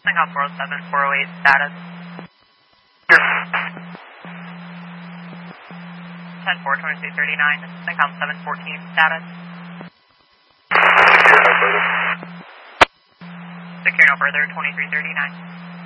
SYNCOM 407, 408 status. 10-4-2339, SYNCOM 714 status. Secure no further, 2339.